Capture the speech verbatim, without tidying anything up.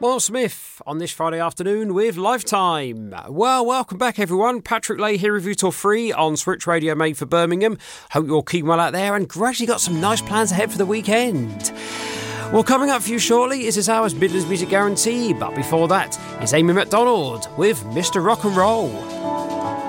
Will Smith on this Friday afternoon with Lifetime. Well, welcome back everyone. Patrick Leahy here with you till three on Switch Radio made for Birmingham. Hope you're all keeping well out there and gradually got some nice plans ahead for the weekend. Well, coming up for you shortly is this hour's Midlands Music Guarantee, but before that is Amy MacDonald with Mister Rock and Roll.